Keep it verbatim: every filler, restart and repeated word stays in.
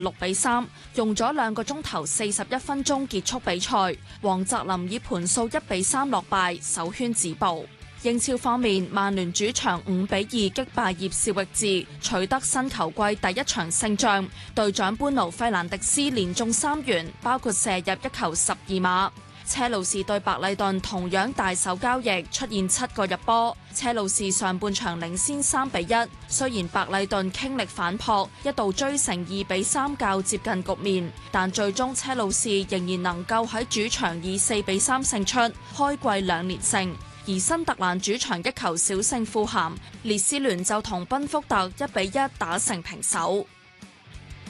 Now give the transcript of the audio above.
六比三，用咗兩個鐘頭四十一分鐘結束比賽。黃澤林以盤數一比三落敗，首圈止步。英超方面，曼聯主場五比二擊敗葉士域治，取得新球季第一場勝仗。隊長班奴費蘭迪斯連中三元，包括射入一球十二碼。車路士對白禮頓同樣大手交易，出現七個入波。車路士上半場領先三比一，雖然白禮頓傾力反撲，一度追成二比三較接近局面，但最終車路士仍然能夠喺主場以四比三勝出，開季兩連勝。而新特蘭主場一球小勝富咸，列斯聯就同賓福特一比一打成平手。